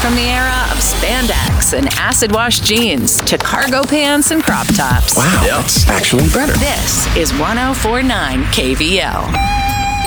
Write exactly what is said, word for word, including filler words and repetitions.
From the era of spandex and acid wash jeans to cargo pants and crop tops. Wow, that's actually better. This is one oh four point nine K V L.